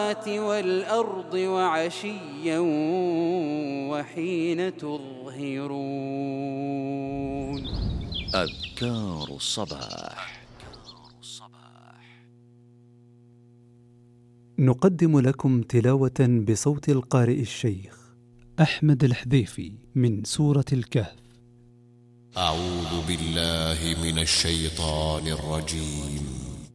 والأرض وعشيا وحين تظهرون. أذكار الصباح. نقدم لكم تلاوة بصوت القارئ الشيخ أحمد الحذيفي من سورة الكهف. أعوذ بالله من الشيطان الرجيم.